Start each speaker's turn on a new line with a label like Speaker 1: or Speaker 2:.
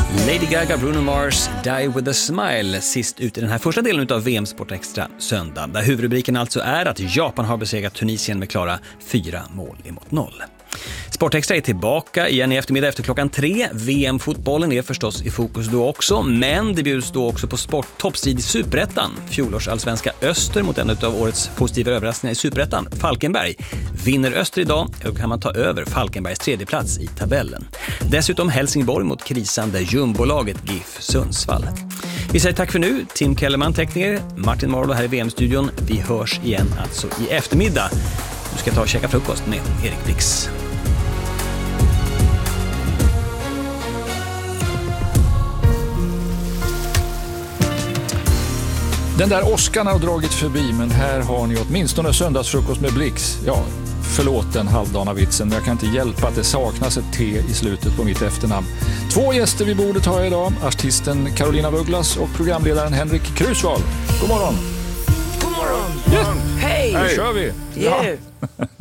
Speaker 1: Lady Gaga, Bruno Mars, Die with a Smile, sist ut i den här första delen av VM Sport Extra söndag, där huvudrubriken alltså är att Japan har besegrat Tunisien med klara 4-0. Sportextra är tillbaka igen i eftermiddag efter klockan 3. VM-fotbollen är förstås i fokus då också, men det bjuds då också på toppstrid i Superettan. Fjolårsallsvenska Öster mot en av årets positiva överraskningar i Superettan, Falkenberg. Vinner Öster idag, då kan man ta över Falkenbergs tredje plats i tabellen. Dessutom Helsingborg mot krisande jumbolaget GIF Sundsvall. Vi säger tack för nu. Tim Kellerman, tekniker, Martin Marlow här i VM-studion. Vi hörs igen alltså i eftermiddag. Du ska ta och käka frukost med Erik Blix.
Speaker 2: Den där Oscarna har dragit förbi, men här har ni åtminstone söndagsfrukost med Blix. Ja, förlåt den halvdana vitsen, men jag kan inte hjälpa att det saknas ett T i slutet på mitt efternamn. 2 gäster vid bordet har jag idag. Artisten Carolina Vuglas och programledaren Henrik Krusvall. God morgon!
Speaker 3: God morgon!
Speaker 2: Yeah.
Speaker 3: Hej!
Speaker 2: Hej! Kör vi!
Speaker 3: Yeah.
Speaker 2: Ja.